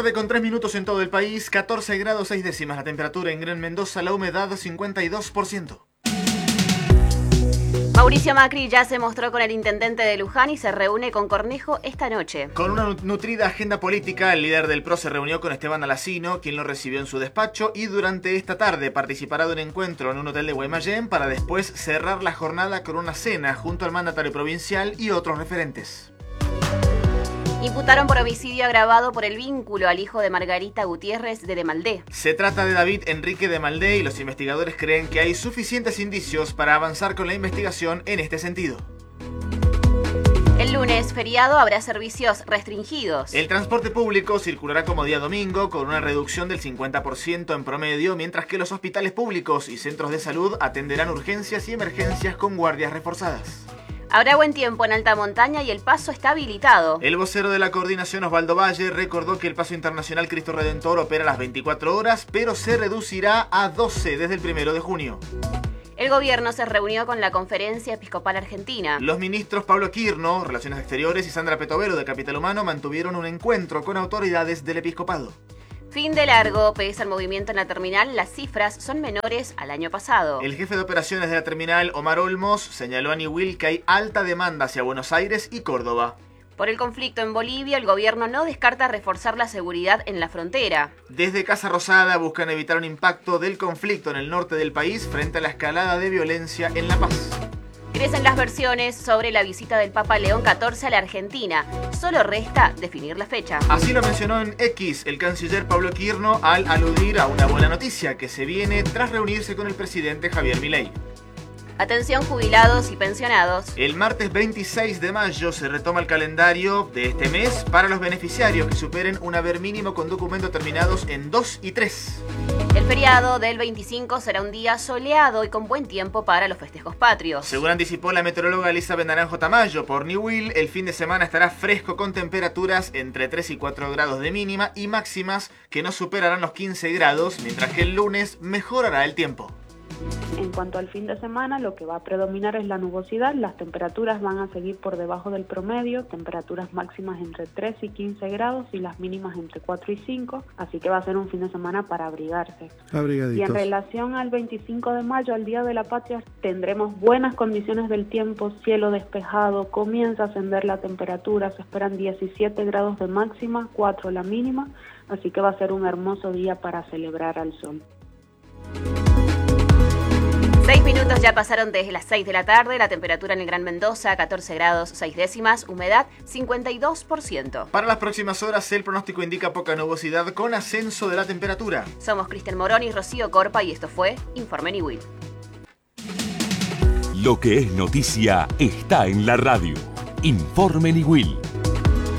tarde con 3 minutos en todo el país, 14 grados 6 décimas la temperatura en Gran Mendoza, la humedad 52%. Mauricio Macri ya se mostró con el intendente de Luján y se reúne con Cornejo esta noche. Con una nutrida agenda política, el líder del PRO se reunió con Esteban Alacino, quien lo recibió en su despacho, y durante esta tarde participará de un encuentro en un hotel de Guaymallén para después cerrar la jornada con una cena junto al mandatario provincial y otros referentes. Imputaron por homicidio agravado por el vínculo al hijo de Margarita Gutiérrez de Demaldé. Se trata de David Enrique Demaldé y los investigadores creen que hay suficientes indicios para avanzar con la investigación en este sentido. El lunes, feriado, habrá servicios restringidos. El transporte público circulará como día domingo con una reducción del 50% en promedio, mientras que los hospitales públicos y centros de salud atenderán urgencias y emergencias con guardias reforzadas. Habrá buen tiempo en alta montaña y el paso está habilitado. El vocero de la coordinación, Osvaldo Valle, recordó que el paso internacional Cristo Redentor opera a las 24 horas, pero se reducirá a 12 desde el 1 de junio. El gobierno se reunió con la Conferencia Episcopal Argentina. Los ministros Pablo Quirno, Relaciones Exteriores, y Sandra Petovero, de Capital Humano, mantuvieron un encuentro con autoridades del episcopado. Fin de largo, pese al movimiento en la terminal, las cifras son menores al año pasado. El jefe de operaciones de la terminal, Omar Olmos, señaló a Niwil que hay alta demanda hacia Buenos Aires y Córdoba. Por el conflicto en Bolivia, el gobierno no descarta reforzar la seguridad en la frontera. Desde Casa Rosada buscan evitar un impacto del conflicto en el norte del país frente a la escalada de violencia en La Paz. Crecen las versiones sobre la visita del Papa León XIV a la Argentina. Solo resta definir la fecha. Así lo mencionó en X el canciller Pablo Quirno al aludir a una buena noticia que se viene tras reunirse con el presidente Javier Milei. Atención jubilados y pensionados. El martes 26 de mayo se retoma el calendario de este mes para los beneficiarios que superen un haber mínimo con documentos terminados en 2 y 3. El feriado del 25 será un día soleado y con buen tiempo para los festejos patrios. Según anticipó la meteoróloga Elizabeth Naranjo Tamayo por Niwil, el fin de semana estará fresco con temperaturas entre 3 y 4 grados de mínima y máximas que no superarán los 15 grados, mientras que el lunes mejorará el tiempo. En cuanto al fin de semana, lo que va a predominar es la nubosidad. Las temperaturas van a seguir por debajo del promedio, temperaturas máximas entre 3 y 15 grados y las mínimas entre 4 y 5, así que va a ser un fin de semana para abrigarse. Abrigaditos. Y en relación al 25 de mayo, al Día de la Patria, tendremos buenas condiciones del tiempo, cielo despejado, comienza a ascender la temperatura, se esperan 17 grados de máxima, 4 la mínima, así que va a ser un hermoso día para celebrar al sol. 6 minutos ya pasaron desde las 6 de la tarde, la temperatura en el Gran Mendoza, 14 grados 6 décimas, humedad 52%. Para las próximas horas, el pronóstico indica poca nubosidad con ascenso de la temperatura. Somos Cristian Morón y Rocío Corpa y esto fue Informe Niwil. Lo que es noticia está en la radio. Informe Niwil.